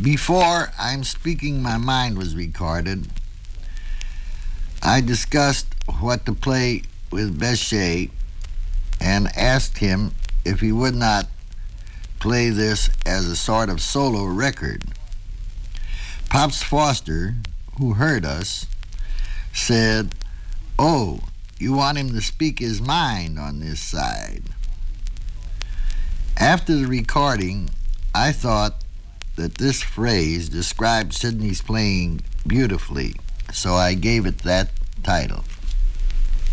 Before I'm Speaking My Mind was recorded, I discussed what to play with Bechet and asked him if he would not play this as a sort of solo record. Pops Foster, who heard us, said, "Oh, you want him to speak his mind on this side." After the recording, I thought that this phrase described Sidney's playing beautifully, so I gave it that title.